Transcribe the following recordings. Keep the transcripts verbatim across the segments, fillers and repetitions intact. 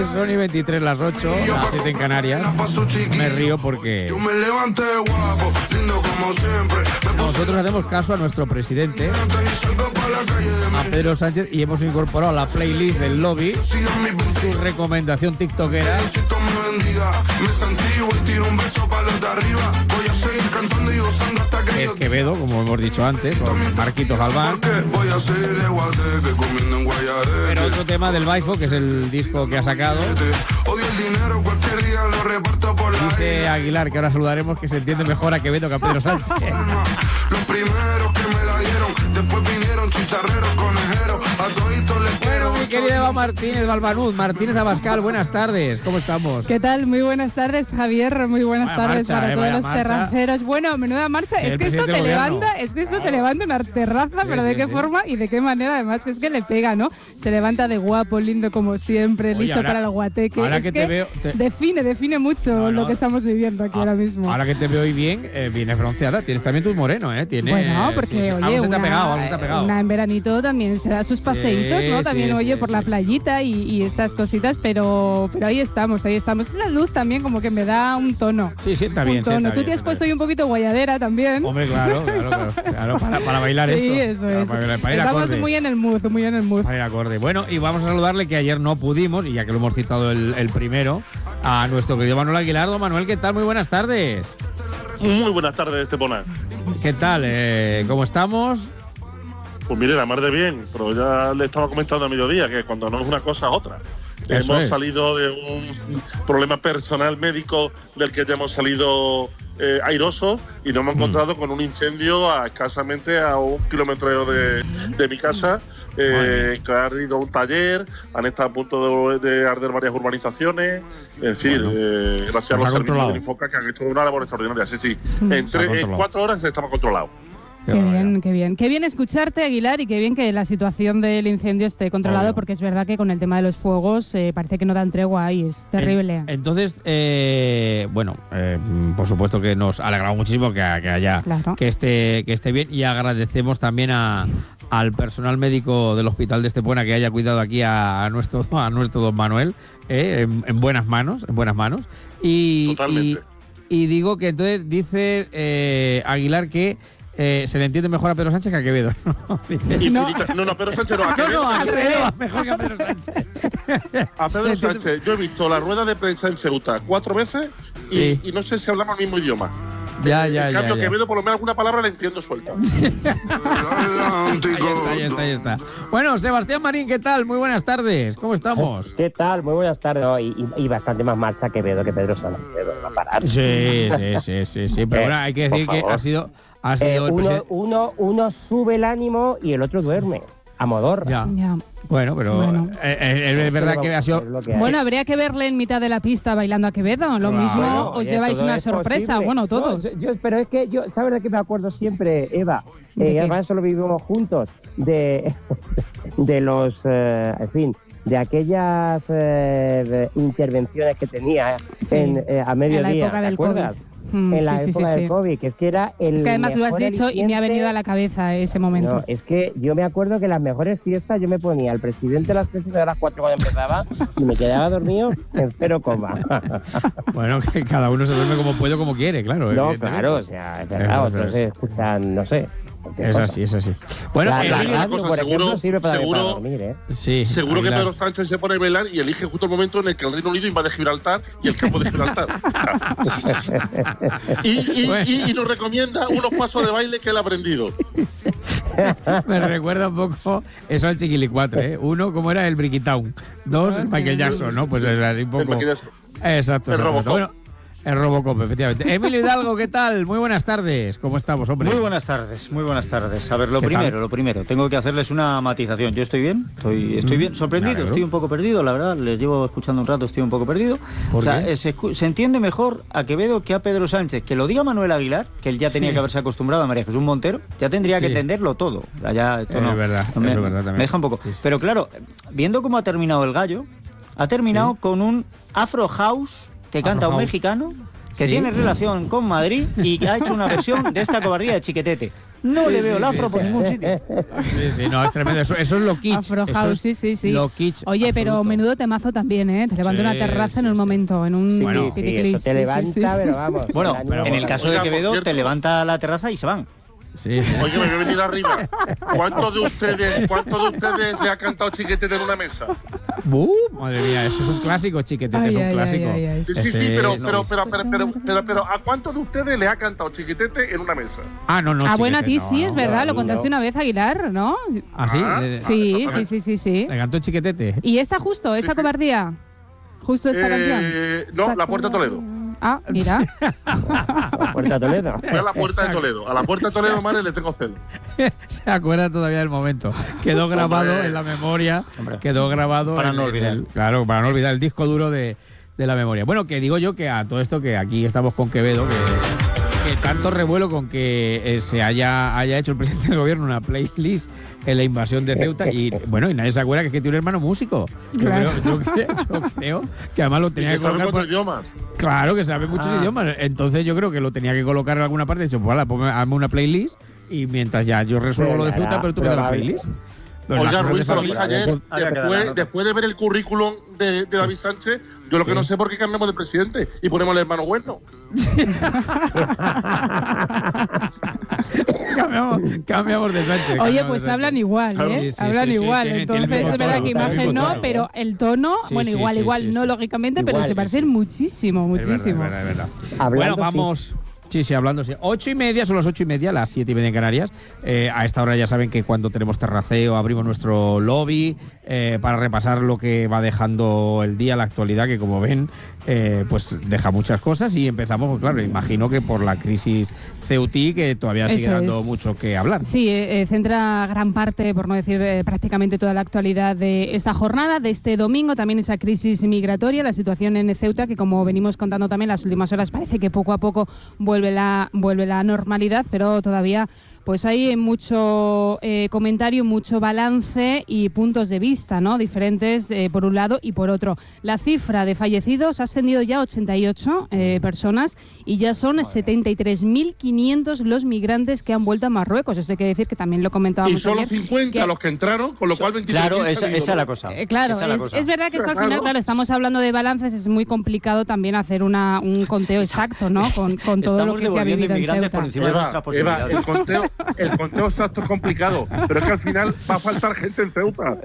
Son y veintitrés las ocho, las siete en Canarias. Me río porque nosotros hacemos caso a nuestro presidente, a Pedro Sánchez, y hemos incorporado a la playlist del lobby su recomendación tiktokera. Es Quevedo, como hemos dicho antes, con Marquitos Galván. Pero otro tema del Baifo, que es el disco que ha sacado. Dice Aguilar, que ahora saludaremos, que se entiende mejor a Quevedo que a Pedro Sánchez. Los primeros que me la dieron, después vinieron chicharreros, conejeros, a toditos les quiero. Bueno, mi querida Eva Martínez Balbanud, Martínez Abascal, buenas tardes, ¿cómo estamos? ¿Qué tal? Muy buenas tardes, Javier, muy buenas vaya tardes marcha, para eh, todos los marcha. terraceros. Bueno, menuda marcha, es que esto te levanta, es que esto claro. te levanta una terraza, sí, pero sí, de qué sí. forma y de qué manera, además, que es que le pega, ¿no? Se levanta de guapo, lindo como siempre, Oye, listo ahora, para el guateque. Ahora es que, que te veo, te... define, define mucho no, no, lo que estamos viviendo aquí ah, ahora mismo. Ahora que te veo hoy bien, eh, vienes bronceada, tienes también tu moreno, ¿eh? Tienes, bueno, porque, sí, sí, oye, algo una, se te ha pegado, algo se te ha pegado. Una en veranito también se da sus paseitos, sí, ¿no? También, sí, oye, sí, por sí. la playita y, y estas cositas, pero pero ahí estamos, ahí estamos. La luz también como que me da un tono. Sí, sí, está bien. Un tono. Sí, está Tú bien, te has puesto hoy un poquito guayadera también. Hombre, claro, claro, claro, claro para, para bailar sí, esto. Sí, eso es. Para, para ir Estamos acorde. muy en el mood, muy en el mood. Para ir acorde. Bueno, y vamos a saludarle, que ayer no pudimos, y ya que lo hemos citado el, el primero, a nuestro querido Manuel Aguilar. Don Manuel, ¿qué tal? Muy buenas tardes. Muy buenas tardes, Estepona. ¿Qué tal? Eh, ¿Cómo estamos? Pues mire, la mar de bien, pero ya le estaba comentando a mediodía que cuando no es una cosa es otra. Eso hemos es. salido de un problema personal médico del que ya hemos salido eh, airosos y nos hemos mm. encontrado con un incendio a escasamente a un kilómetro de, de mi casa. Eh, que ha ardido un taller, han estado a punto de, de arder varias urbanizaciones. Es decir, bueno, eh, gracias a los servicios del Infoca, que han hecho una labor extraordinaria. Sí, sí. En, tre- en cuatro horas estamos controlados. Qué, qué bien, qué bien. Qué bien escucharte, Aguilar, y qué bien que la situación del incendio esté controlado, Obvio. porque es verdad que con el tema de los fuegos eh, parece que no dan tregua ahí, es terrible. En, entonces, eh, bueno, eh, por supuesto que nos alegramos muchísimo que, que haya claro. que esté que esté bien, y agradecemos también a al personal médico del hospital de Estepona que haya cuidado aquí a, a nuestro a nuestro don Manuel eh, en, en buenas manos, en buenas manos. Y, Totalmente. Y, y digo que entonces dice eh, Aguilar que Eh, se le entiende mejor a Pedro Sánchez que a Quevedo. No, no, no, Pedro Sánchez no, a Quevedo. No, no, a Quevedo mejor que a Pedro Sánchez. A Pedro Sánchez, yo he visto la rueda de prensa en Ceuta cuatro veces y, sí. y no sé si hablamos el mismo idioma. Ya, ya, en cambio, ya, ya. Quevedo por lo menos alguna palabra la entiendo suelta. ahí está, ahí está, ahí está. Bueno, Sebastián Marín, ¿qué tal? Muy buenas tardes, ¿cómo estamos? ¿Qué tal? Muy buenas tardes. Oh, y, y bastante más marcha Quevedo que Pedro Sánchez. Va a parar. Sí, sí, sí, sí, sí. Pero eh, bueno, hay que decir que ha sido, ha sido eh, el uno, presidente. Uno, uno sube el ánimo y el otro duerme. A modorra. Ya. ya. Bueno, pero bueno. Eh, eh, es verdad que ha sido... Que bueno, habría que verle en mitad de la pista bailando a Quevedo. Lo claro. mismo bueno, os lleváis una sorpresa. Posible. Bueno, todos. No, yo, pero es que yo, ¿sabes de qué me acuerdo siempre, Eva? Eh, además, eso lo vivimos juntos. De, de los, eh, en fin, de aquellas eh, de intervenciones que tenía sí. en, eh, a mediodía. En la época ¿te del acuerdas? COVID. Mm, en la sí, época sí, sí, del sí. COVID, que es que era el Es que además lo has dicho aliciente. Y me ha venido a la cabeza ese momento. No, es que yo me acuerdo que las mejores siestas yo me ponía al presidente a las tres de las cuatro cuando empezaba y me quedaba dormido en cero coma. Bueno, que cada uno se duerme como puede, como quiere, claro. No, claro, o sea, es verdad, otros se escuchan, no sé. Es así, es así. Bueno, la, eh, la radio, radio, cosa, por seguro, ejemplo, sirve para, seguro, para dormir, ¿eh? Sí, seguro que claro. Pedro Sánchez se pone a bailar y elige justo el momento en el que el Reino Unido invade Gibraltar y el campo de Gibraltar. y, y, bueno. y, y nos recomienda unos pasos de baile que él ha aprendido. Me recuerda un poco eso al Chiquilicuatre, ¿eh? Uno, como era el Brickitown. Dos, el Michael Jackson, ¿no? Pues sí, es así un poco... Exacto. El exacto. Robocop. Bueno, el Robocop, efectivamente. Emilio Hidalgo, ¿qué tal? Muy buenas tardes. ¿Cómo estamos, hombre? Muy buenas tardes, muy buenas tardes. A ver, lo primero, tal? lo primero. Tengo que hacerles una matización. Yo estoy bien, estoy, estoy bien. Sorprendido, claro. Estoy un poco perdido, la verdad. Les llevo escuchando un rato, estoy un poco perdido. O sea, se, se entiende mejor a Quevedo que a Pedro Sánchez. Que lo diga Manuel Aguilar, que él ya tenía sí. que haberse acostumbrado a María Jesús Montero, ya tendría sí. que entenderlo todo. Ya, esto no, es verdad, no me, es verdad también. Me deja un poco. Sí, sí. Pero claro, viendo cómo ha terminado el gallo, ha terminado sí. con un Afro House que Afro canta House. un mexicano que ¿Sí? tiene relación con Madrid y que ha hecho una versión de esta cobardía de Chiquetete. No sí, le veo sí, el afro sí, por sí. ningún sitio. Sí, sí, no, es tremendo. Eso, eso es lo kitsch. Afro House, sí, sí, sí. Lo kitsch. Oye, absoluto. Pero menudo temazo también, ¿eh? Te levanta sí, una terraza sí, en un momento, en un... Sí, bueno, sí, eso te levanta, sí, sí. pero vamos. Bueno, pero en el caso de Quevedo, te levanta la terraza y se van. Sí, sí. Oye, me voy a venir arriba. ¿Cuántos de ustedes, cuántos de ustedes le ha cantado Chiquetete en una mesa? Uh, madre mía, eso es un clásico, Chiquetete, ay, es un ay, clásico. Ay, ay, sí, sí, sí, pero, pero, pero, pero, pero, pero, pero, ¿a cuántos de ustedes le ha cantado Chiquetete en una mesa? Ah, no, no. Ah, bueno, a ti no, sí, no, es verdad, no, lo contaste no. una vez, Aguilar, ¿no? ¿Ah, sí? Ah, sí, sí, sí, sí, sí. Le cantó Chiquetete. ¿Y esta justo, esa sí, cobardía? Justo esta eh, canción. No, La Puerta de Toledo. Ah, mira. La Puerta de Toledo. Fue a La Puerta de Toledo. A La Puerta de Toledo, madre, le tengo pelo. Se acuerda todavía del momento. Quedó grabado Hombre. en la memoria. Hombre. Quedó grabado. Para en, no olvidar. El, claro, para no olvidar el disco duro de, de la memoria. Bueno, que digo yo que a todo esto que aquí estamos con Quevedo, que, que tanto revuelo con que eh, se haya, haya hecho el presidente del gobierno una playlist en la invasión de Ceuta y bueno, y nadie se acuerda que es que tiene un hermano músico. Yo, claro. creo, yo, creo, yo creo que además lo tenía y que, que colocar sabe por idiomas. Claro, que sabe muchos ah. idiomas. Entonces yo creo que lo tenía que colocar en alguna parte. He dicho, pues vale, hazme una playlist y mientras ya yo resuelvo sí, lo de Ceuta, pero tú me das la playlist. Pero Oiga, Ruiz, lo dije ayer, después, después de ver el currículum de, de David Sánchez, yo lo que sí. no sé por qué cambiamos de presidente y ponemos el hermano bueno. cambiamos, cambiamos de Sánchez. Oye, pues hablan igual, ¿eh? Sí, sí, hablan sí, igual. Sí, Entonces tiene, es verdad que imagen no, pero el tono, sí, bueno, igual, sí, igual, sí, no sí. lógicamente, igual, pero se parecen sí. muchísimo, muchísimo. Es verdad, es verdad, es verdad. Bueno, vamos... Sí. Sí, sí, hablando. Sí. Ocho y media, son las ocho y media, las siete y media en Canarias. Eh, a esta hora ya saben que cuando tenemos terraceo abrimos nuestro lobby eh, para repasar lo que va dejando el día, la actualidad, que como ven, eh, pues deja muchas cosas y empezamos, claro, imagino que por la crisis ceutí, que todavía sigue Eso dando es. mucho que hablar. Sí, eh, centra gran parte, por no decir eh, prácticamente toda la actualidad de esta jornada, de este domingo, también esa crisis migratoria, la situación en Ceuta, que como venimos contando también las últimas horas, parece que poco a poco vuelve la, vuelve la normalidad, pero todavía pues hay mucho eh, comentario, mucho balance y puntos de vista, ¿no? Diferentes eh, por un lado y por otro. La cifra de fallecidos ha ascendido ya a ochenta y ocho eh, personas y ya son setenta y tres mil quinientos los migrantes que han vuelto a Marruecos. Esto hay que decir que también lo comentábamos. Y solo ayer, cincuenta que, los que entraron, con lo cual veintitrés. Claro, esa, esa es la cosa. Eh, claro, esa es, la cosa. es verdad que esto al final, claro, estamos hablando de balances, es muy complicado también hacer una, un conteo exacto, ¿no? Con, con todo estamos lo que se ha vivido en Ceuta. Por encima Eva, de Eva, el conteo, el conteo exacto es complicado, pero es que al final va a faltar gente en Ceuta.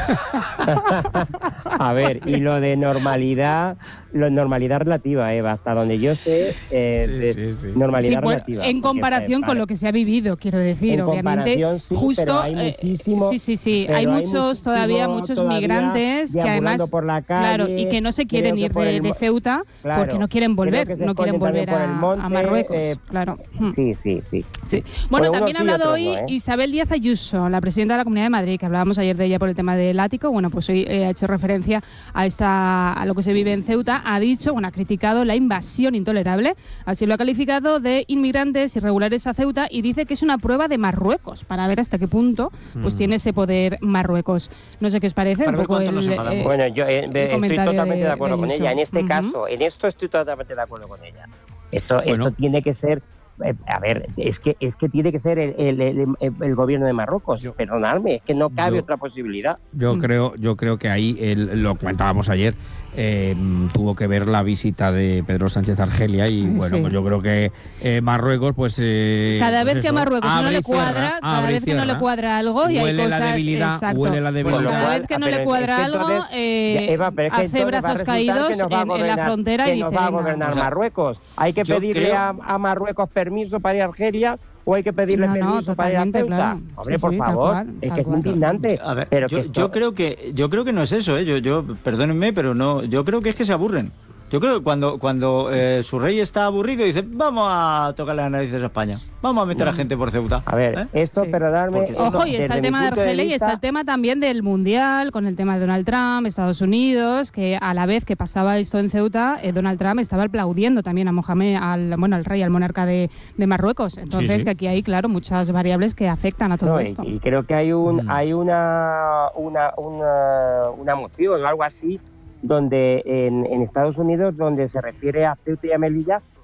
A ver, y lo de normalidad, lo de normalidad relativa, Eva, hasta donde yo sé, eh, sí, de sí, sí. normalidad sí, pues, relativa. En comparación con lo que se ha vivido, quiero decir, en obviamente, sí, justo, hay muchísimo, sí, sí, sí, hay muchos todavía, muchos todavía migrantes que además, por la calle, claro, y que no se quieren ir de, el, de Ceuta claro, porque no quieren volver, no quieren volver a, monte, a Marruecos, eh, claro. Sí, sí, sí. sí. Bueno, bueno también ha hablado hoy no, ¿eh? Isabel Díaz Ayuso, la presidenta de la Comunidad de Madrid, que hablábamos ayer de ella por el tema del ático. Bueno, pues hoy eh, ha hecho referencia a esta a lo que se vive en Ceuta. Ha dicho, bueno, ha criticado la invasión intolerable, así lo ha calificado, de inmigrantes irregulares a Ceuta, y dice que es una prueba de Marruecos para ver hasta qué punto pues mm. tiene ese poder Marruecos. No sé qué os parece. Para un poco el, eh, bueno, yo eh, estoy totalmente de, de acuerdo de con ella. En este uh-huh. caso, en esto estoy totalmente de acuerdo con ella. Esto, bueno. esto tiene que ser Eh, a ver, es que es que tiene que ser el, el, el, el gobierno de Marruecos. Yo, perdonadme, es que no cabe yo, otra posibilidad. Yo creo, yo creo que ahí el, lo comentábamos ayer. Eh, tuvo que ver la visita de Pedro Sánchez a Argelia y bueno, sí. pues yo creo que eh, Marruecos, pues eh, cada pues vez eso, que a Marruecos no le cuadra, cierra, cada vez que no le cuadra algo y hay cosas, la debilidad, exacto. Huele la debilidad. Cada vez que no le cuadra es que entonces, algo, eh, ya, Eva, es que hace brazos caídos en, gobernar, en la frontera que y nos dice, va a gobernar o sea, Marruecos. Hay que pedirle creo... a, a Marruecos permiso para ir a Argelia. ¿O hay que pedirle no, permiso no, para ir a Ceuta? Claro. Hombre, sí, por sí, favor, cual, es que cual. es indignante. A ver, pero yo, que esto... yo creo que yo creo que no es eso, ¿eh? Yo, yo, perdónenme, pero no, yo creo que es que se aburren. Yo creo que cuando, cuando eh, su rey está aburrido dice, vamos a tocarle las narices a España, vamos a meter a gente por Ceuta. A ver, ¿eh? esto, sí. perdonadme... Ojo, y está el tema de Argelia de vista... y está el tema también del Mundial, con el tema de Donald Trump, Estados Unidos, que a la vez que pasaba esto en Ceuta, eh, Donald Trump estaba aplaudiendo también a Mohamed, al, bueno, al rey, al monarca de, de Marruecos. Entonces, sí, sí. que aquí hay, claro, muchas variables que afectan a todo no, esto. Y, y creo que hay un mm. hay una, una, una, una moción o algo así, donde en, en Estados Unidos, donde se refiere a Ceuta y a Melilla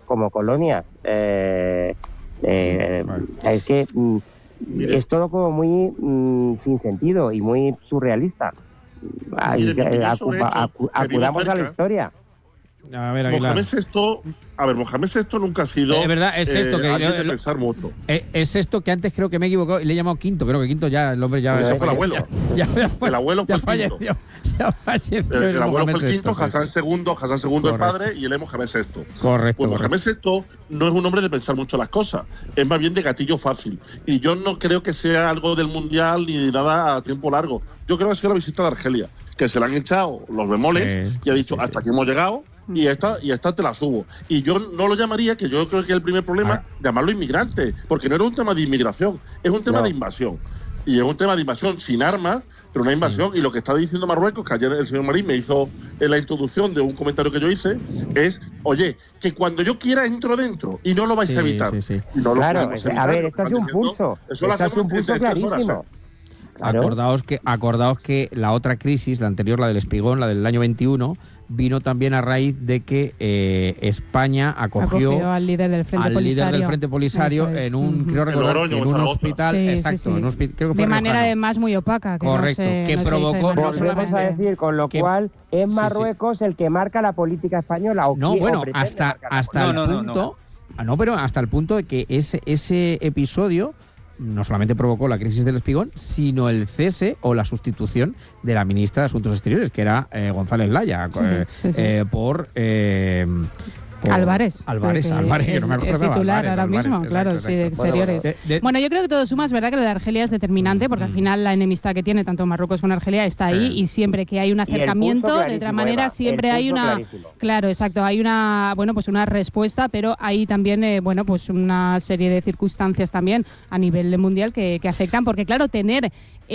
como colonias. Eh, eh, vale. O sea, es que mm, es todo como muy mm, sin sentido y muy surrealista. Ay, Mire, acu acu acudamos a la historia. A ver, Mohamed sexto, a ver, Mohamed sexto nunca ha sido. Es verdad, es esto eh, que yo, de pensar mucho. Es, es esto que antes creo que me he equivocado y le he llamado quinto. Creo que quinto ya, el hombre ya. Eso fue el abuelo. Ya, ya, ya, el abuelo fue ya el falleció, quinto. Ya falleció. El, el abuelo fue el quinto, sexto, Hassan sí. segundo, Hassan segundo el padre y él es Mohamed sexto. Correcto. Pues Mohamed sexto no es un hombre de pensar mucho las cosas, es más bien de gatillo fácil. Y yo no creo que sea algo del mundial ni de nada a tiempo largo. Yo creo que ha sido la visita de Argelia, que se le han echado los bemoles sí, y ha dicho sí, hasta sí. aquí hemos llegado. Y esta, y esta te la subo. Y yo no lo llamaría, que yo creo que es el primer problema, ah. llamarlo inmigrante, porque no era un tema de inmigración, es un tema no. de invasión. Y es un tema de invasión sin armas, pero una invasión. Sí. Y lo que está diciendo Marruecos, que ayer el señor Marín me hizo en la introducción de un comentario que yo hice, es, oye, que cuando yo quiera entro dentro y no lo vais sí, a evitar. Sí, sí. Y no claro, lo evitar, a ver, esto es un pulso. Eso esto es un pulso clarísimo. Claro. Acordaos que, acordaos que la otra crisis, la anterior, la del Espigón, la del año veintiuno, vino también a raíz de que eh, España acogió, acogió al líder del Frente al Polisario, líder del Frente Polisario es. en un, creo recordar, en un hospital, sí, exacto, sí, sí. En un hospital, creo que fue de manera Riojano. además muy opaca, que correcto, no se, que no provocó, no volvemos a decir, con lo que, cual es Marruecos sí, sí. el que marca la política española. O no, quiere, bueno, o hasta hasta no, el no, punto, no, no. no, pero hasta el punto de que ese ese episodio no solamente provocó la crisis del Espigón, sino el cese o la sustitución de la ministra de Asuntos Exteriores, que era eh, González Laya, sí, eh, sí, sí. Eh, por, eh, por... Álvarez. Álvarez, Álvarez, que no me acordaba. El titular Álvarez, ahora Álvarez, mismo, exacto, claro, exacto. sí, de exteriores. Bueno, bueno. De, de... bueno, yo creo que todo suma, es verdad que lo de Argelia es determinante, porque mm. al final la enemistad que tiene tanto Marruecos como Argelia está ahí, eh. y siempre que hay un acercamiento, de otra manera, Eva, siempre hay una... Clarísimo. Claro, exacto, hay una, bueno, pues una respuesta, pero hay también, eh, bueno, pues una serie de circunstancias también a nivel mundial que, que afectan, porque claro, tener...